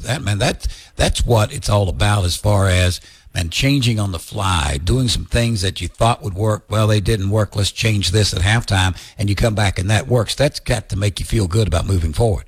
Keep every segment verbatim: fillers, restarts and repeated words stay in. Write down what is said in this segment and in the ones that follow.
that, man. That, that's what it's all about as far as, man, changing on the fly, doing some things that you thought would work. Well, they didn't work. Let's change this at halftime, and you come back and that works. That's got to make you feel good about moving forward.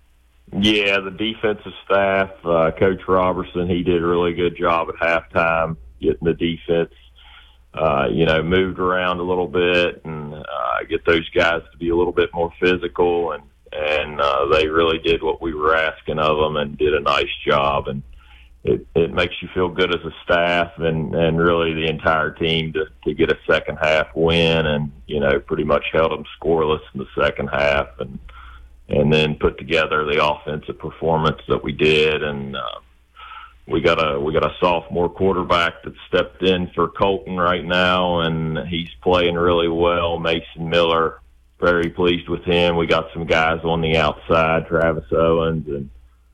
Yeah, the defensive staff, uh, Coach Robertson, he did a really good job at halftime getting the defense, uh, you know, moved around a little bit and uh, get those guys to be a little bit more physical. And, and uh, they really did what we were asking of them and did a nice job. And it, it makes you feel good as a staff and, and really the entire team to, to get a second half win and, you know, pretty much held them scoreless in the second half. And, and then put together the offensive performance that we did. And uh, we got a we got a sophomore quarterback that stepped in for Colton right now, and he's playing really well. Mason Miller, very pleased with him. We got some guys on the outside, Travis Owens and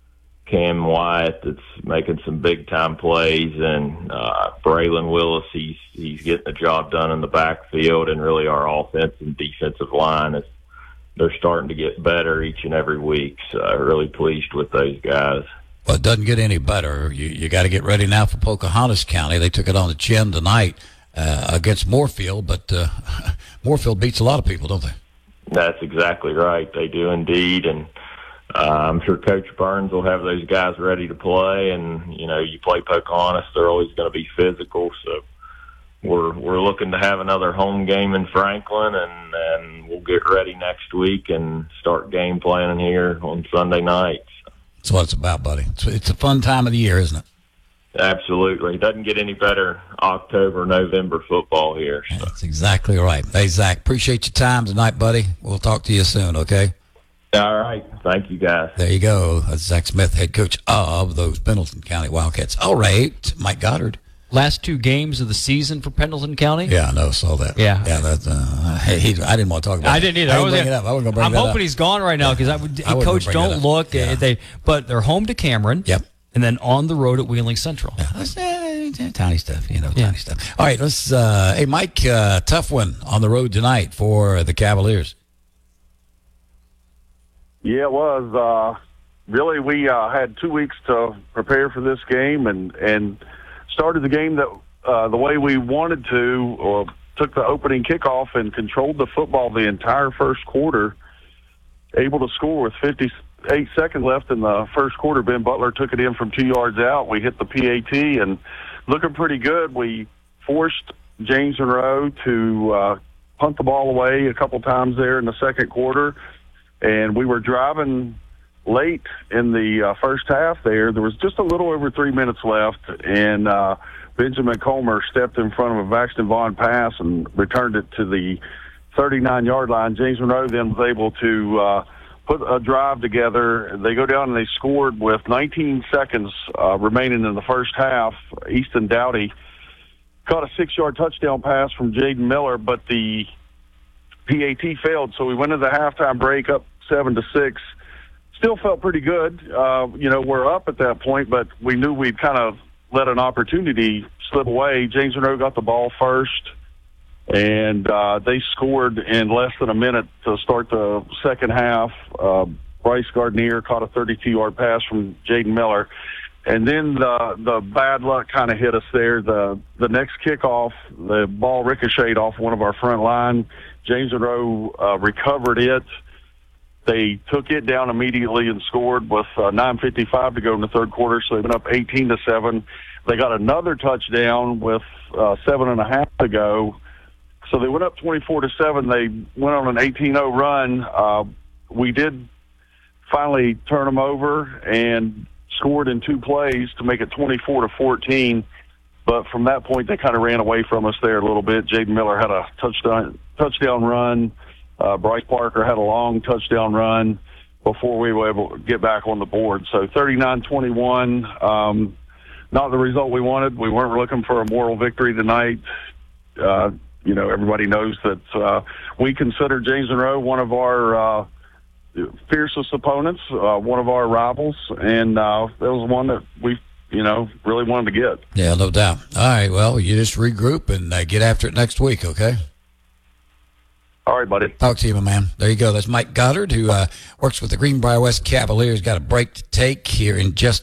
Cam Wyatt, that's making some big-time plays. And uh, Braylon Willis, he's, he's getting the job done in the backfield, and really our offense and defensive line is they're starting to get better each and every week. So I'm really pleased with those guys. Well, it doesn't get any better. You you got to get ready now for Pocahontas County. They took it on the chin tonight uh, against Moorfield, but uh, Moorfield beats a lot of people, don't they? That's exactly right. They do indeed, and uh, I'm sure Coach Burns will have those guys ready to play. And you know, you play Pocahontas, they're always going to be physical. So we're we're looking to have another home game in Franklin, and and we'll get ready next week and start game planning here on Sunday nights. That's what it's about, buddy. It's, it's a fun time of the year, isn't it? Absolutely. It doesn't get any better October, November football here. So. That's exactly right. Hey, Zach, appreciate your time tonight, buddy. We'll talk to you soon, okay? All right. Thank you, guys. There you go. That's Zach Smith, head coach of those Pendleton County Wildcats. All right, Mike Goddard. Last two games of the season for Pendleton County? Yeah, I know. Saw that. Yeah. Yeah, that, uh, he, he, I didn't want to talk about it. I didn't either. I, I was wasn't bring it up. I wasn't going to bring I'm that hoping up. he's gone right now because I would. I Coach, don't look. Yeah. They, but they're home to Cameron. Yep. And then on the road at Wheeling Central. Yeah, that's, uh, tiny stuff, you know, Yeah. tiny stuff. All right, let's. Uh, hey, Mike, uh, tough one on the road tonight for the Cavaliers. Yeah, it was. Uh, really, we uh, had two weeks to prepare for this game and, and started the game that uh, the way we wanted to, or took the opening kickoff and controlled the football the entire first quarter, able to score with fifty-eight seconds left in the first quarter. Ben Butler took it in from two yards out. We hit the P A T and looking pretty good. We forced James Monroe to uh, punt the ball away a couple times there in the second quarter. And we were driving late in the uh, first half there. There was just a little over three minutes left, and uh, Benjamin Comer stepped in front of a Baxton Vaughn pass and returned it to the thirty-nine-yard line. James Monroe then was able to uh, put a drive together. They go down and they scored with nineteen seconds uh, remaining in the first half. Easton Dowdy caught a six-yard touchdown pass from Jaden Miller, but the P A T failed, so we went into the halftime break up seven to six. Still felt pretty good. Uh, you know, we're up at that point, but we knew we'd kind of let an opportunity slip away. James Monroe got the ball first, and uh, they scored in less than a minute to start the second half. Uh, Bryce Gardner caught a thirty-two-yard pass from Jaden Miller. And then the the bad luck kind of hit us there. The the next kickoff, the ball ricocheted off one of our front line. James Monroe uh, recovered it. They took it down immediately and scored with uh, nine fifty-five to go in the third quarter, so they went up eighteen to seven. They got another touchdown with uh, seven and a half to go, so they went up twenty-four to seven. They went on an eighteen oh run. Uh, we did finally turn them over and scored in two plays to make it twenty-four to fourteen. But from that point, they kind of ran away from us there a little bit. Jaden Miller had a touchdown touchdown run. Uh, Bryce Parker had a long touchdown run before we were able to get back on the board. So thirty-nine twenty-one, um, not the result we wanted. We weren't looking for a moral victory tonight. Uh, you know, everybody knows that uh, we consider James Monroe one of our uh, fiercest opponents, uh, one of our rivals, and uh, that was one that we, you know, really wanted to get. Yeah, no doubt. All right, well, you just regroup and uh, get after it next week, okay? All right, buddy. Talk to you, my man. There you go. That's Mike Goddard, who uh, works with the Greenbrier West Cavaliers. Got a break to take here in just